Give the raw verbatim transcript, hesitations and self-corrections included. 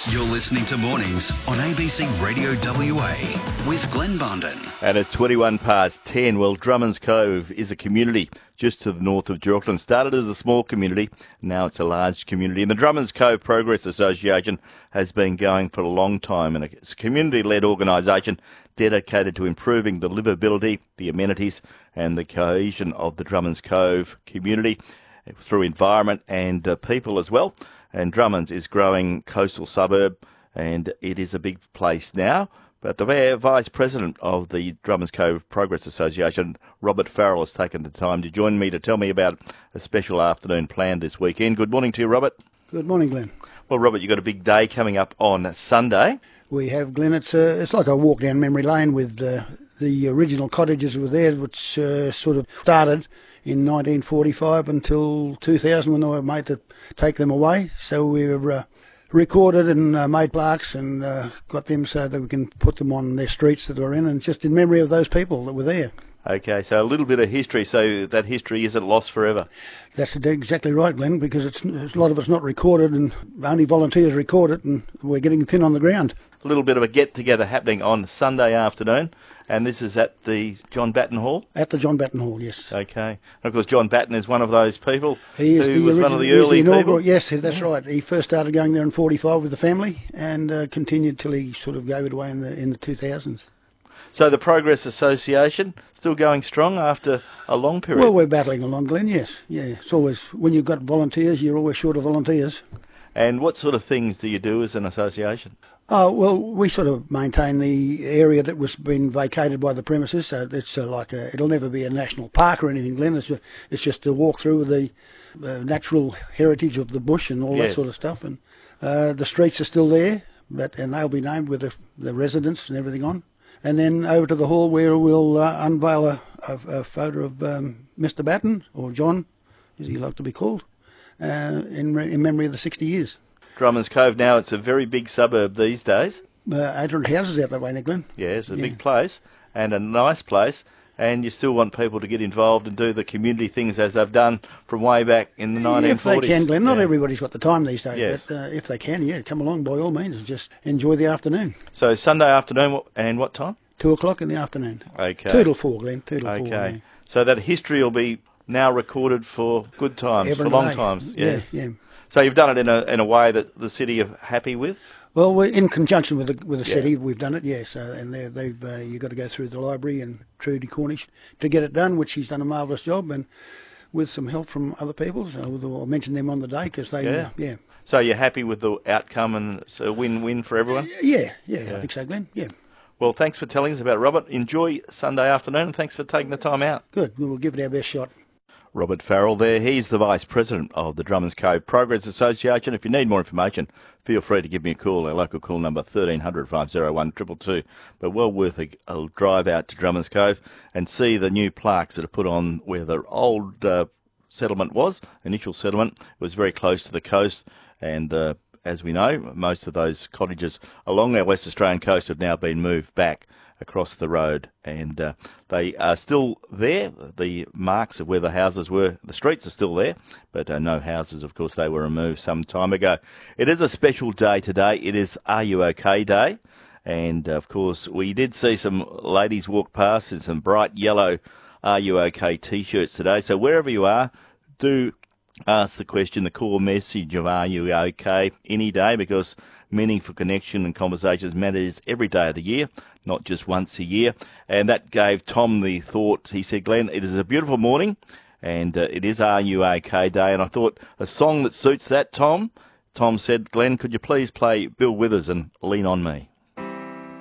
You're listening to Mornings on A B C Radio W A with Glenn Bondon. And it's twenty-one past ten. Well, Drummond's Cove is a community just to the north of Georgetown. Started as a small community, now it's a large community. And the Drummond's Cove Progress Association has been going for a long time, and it's a community-led organisation dedicated to improving the livability, the amenities and the cohesion of the Drummond's Cove community through environment and uh, people as well. And Drummond's is growing coastal suburb, and it is a big place now. But the Vice President of the Drummond's Cove Progress Association, Robert Farrell, has taken the time to join me to tell me about a special afternoon planned this weekend. Good morning to you, Robert. Good morning, Glenn. Well, Robert, you've got a big day coming up on Sunday. We have, Glenn. It's uh, it's like a walk down memory lane with uh, the original cottages were there, which uh, sort of started in nineteen forty-five until two thousand when they were made to take them away. So we were uh, recorded and uh, made plaques and uh, got them so that we can put them on their streets that we're in, and just in memory of those people that were there. Okay, so a little bit of history, so that history isn't lost forever. That's exactly right, Glenn, because it's a lot of it's not recorded and only volunteers record it, and we're getting thin on the ground. A little bit of a get-together happening on Sunday afternoon, and this is at the John Batten Hall? At the John Batten Hall, yes. Okay. And of course, John Batten is one of those people he is who the was original, one of the he is early the people. Yes, that's right. He first started going there in forty-five with the family and uh, continued till he sort of gave it away in the in the two thousands. So the Progress Association still going strong after a long period? Well, we're battling along, Glenn, yes. Yeah, it's always, when you've got volunteers, you're always short of volunteers. And what sort of things do you do as an association? Oh, well, we sort of maintain the area that was been vacated by the premises, so it's uh, like a, it'll never be a national park or anything, Glenn. It's, a, it's just a walk through the uh, natural heritage of the bush and all Yes. that sort of stuff. And uh, the streets are still there, but and they'll be named with the, the residents and everything on. And then over to the hall where we'll uh, unveil a, a, a photo of um, Mister Batten, or John, as he liked to be called, uh, in, re- in memory of the sixty years. Drummond's Cove now, it's a very big suburb these days. Uh, eight hundred houses out that way, Nick Glenn. Yeah, it's a Yeah. big place and a nice place. And you still want people to get involved and do the community things as they've done from way back in the nineteen forties. If they can, Glenn. Not Yeah. everybody's got the time these days, Yes. but uh, if they can, yeah, come along by all means and just enjoy the afternoon. So Sunday afternoon, what- and what time? Two o'clock in the afternoon. Okay. Two till four, Glenn. Two till Okay. four. Yeah. So that history will be now recorded for good times, Every for long day. times. Yeah, Yes. yeah. So you've done it in a in a way that the city are happy with? Well, we're in conjunction with the with the Yeah. city. We've done it, yes. Uh, and they're, they've uh, you've got to go through the library and Trudy Cornish to get it done, which she's done a marvellous job, and with some help from other people. So I'll mention them on the day because they, Yeah. uh, yeah, So you're happy with the outcome, and it's a win-win for everyone? yeah, yeah, I think so, Glenn. Yeah, Well, thanks for telling us about it, Robert. Enjoy Sunday afternoon, and thanks for taking the time out. good. We will give it our best shot. Robert Farrell there. He's the Vice President of the Drummond's Cove Progress Association. If you need more information, feel free to give me a call. Our local call number thirteen hundred, five oh one, two two two. But well worth a, a drive out to Drummond's Cove and see the new plaques that are put on where the old uh, settlement was, initial settlement. It was very close to the coast, and uh, as we know, most of those cottages along our West Australian coast have now been moved back across the road, and uh, they are still there. The marks of where the houses were, the streets are still there, but uh, no houses, of course. They were removed some time ago. It is a special day today. It is Are You OK Day, and of course we did see some ladies walk past in some bright yellow Are You OK t-shirts today. So wherever you are, do ask the question, the core message of Are You OK any day, because meaningful connection and conversations matters every day of the year, not just once a year. And that gave Tom the thought. He said, Glenn, it is a beautiful morning, and uh, it is Are You OK Day. And I thought a song that suits that, Tom. Tom said, Glenn, could you please play Bill Withers and Lean On Me?